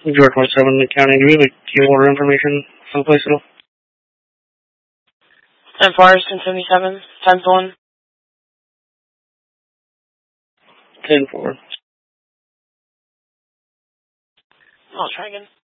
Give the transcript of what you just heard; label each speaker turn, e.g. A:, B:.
A: George 27, the county. Do we have a team order information for the place at all?
B: 10-4, 1077, times 1.
A: 10-4.
B: I'll try again.